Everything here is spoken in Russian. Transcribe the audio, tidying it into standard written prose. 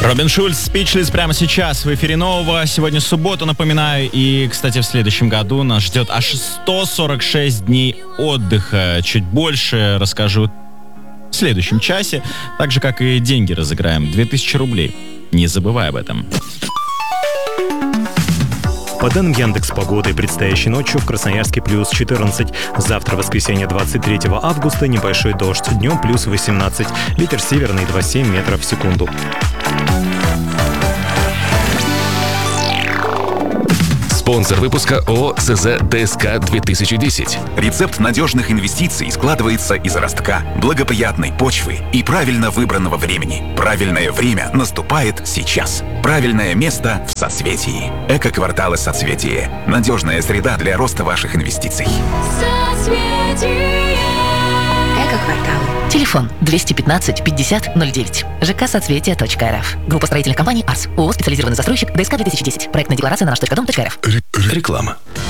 Робин Шульц, Speechless прямо сейчас в эфире Нового. Сегодня суббота, напоминаю. И, кстати, в следующем году нас ждет аж 146 дней отдыха. Чуть больше расскажу в следующем часе. Так же, как и деньги разыграем. 2000 рублей. Не забывай об этом. По данным Яндекс.Погоды, предстоящей ночью в Красноярске плюс 14. Завтра, воскресенье, 23 августа, небольшой дождь. Днем плюс 18. Ветер северный 2,7 метров в секунду. Спонсор выпуска ООО СЗ ДСК 2010. Рецепт надежных инвестиций складывается из ростка, благоприятной почвы и правильно выбранного времени. Правильное время наступает сейчас. Правильное место в соцветии. Эко-кварталы «Соцветие». Надежная среда для роста ваших инвестиций. Соцветие. Эко-кварталы. Телефон 215 50 09. ЖК «Соцветие.рф». Группа строительных компаний «Арс». ООО «Специализированный застройщик». ДСК 2010. Проектная декларация на наш.дом.рф. Реклама.